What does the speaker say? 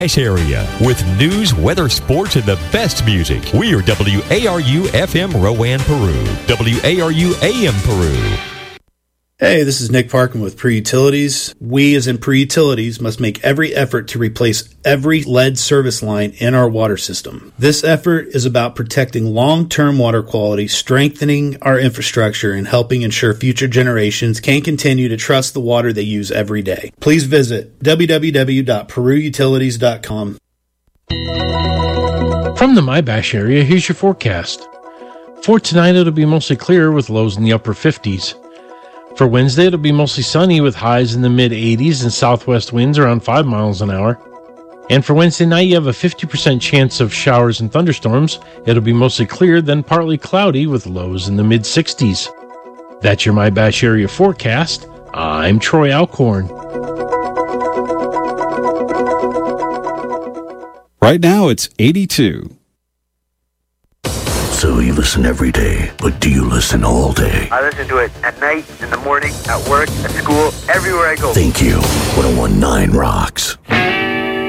Area with news, weather, sports, and the best music. We are WARU FM Rowan, Peru. WARU AM Peru. Hey, this is Nick Parkin with Pre-Utilities. We, as in Pre-Utilities, must make every effort to replace every lead service line in our water system. This effort is about protecting long-term water quality, strengthening our infrastructure, and helping ensure future generations can continue to trust the water they use every day. Please visit www.peruutilities.com. From the MyBash area, here's your forecast. For tonight, it'll be mostly clear with lows in the upper 50s. For Wednesday, it'll be mostly sunny with highs in the mid-80s and southwest winds around 5 miles an hour. And for Wednesday night, you have a 50% chance of showers and thunderstorms. It'll be mostly clear, then partly cloudy with lows in the mid-60s. That's your MyBash area forecast. I'm Troy Alcorn. Right now, it's 82. So you listen every day, but do you listen all day? I listen to it at night, in the morning, at work, at school, everywhere I go. Thank you. 101.9 rocks.